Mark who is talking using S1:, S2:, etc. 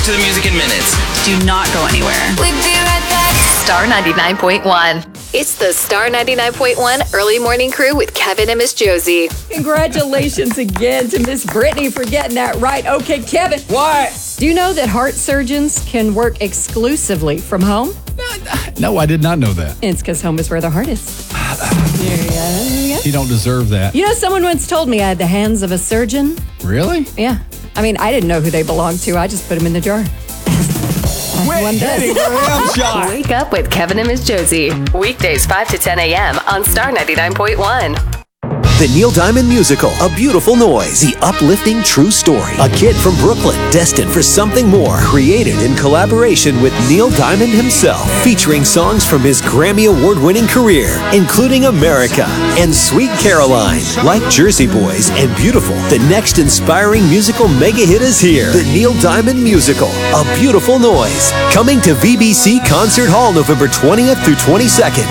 S1: to the music in minutes.
S2: Do not go anywhere.
S3: We'll be right back.
S4: Star 99.1. It's the Star 99.1 Early Morning Crew with Kevin and Miss Josie.
S5: Congratulations again to Miss Brittany for getting that right. Okay, Kevin.
S6: What?
S5: Do you know that heart surgeons can work exclusively from home?
S6: No, I did not know that.
S5: It's because home is where the heart is.
S6: You don't deserve that.
S5: You know, someone once told me I had the hands of a surgeon.
S6: Really?
S5: Yeah. I mean, I didn't know who they belonged to. I just put them in the jar. One does.
S4: Wake up with Kevin and Miss Josie. Weekdays 5 to 10 a.m. on Star 99.1.
S7: The Neil Diamond Musical, A Beautiful Noise, the uplifting true story. A kid from Brooklyn, destined for something more, created in collaboration with Neil Diamond himself, featuring songs from his Grammy Award-winning career, including America and Sweet Caroline. Like Jersey Boys and Beautiful, the next inspiring musical mega hit is here. The Neil Diamond Musical, A Beautiful Noise, coming to VBC Concert Hall November 20th through 22nd.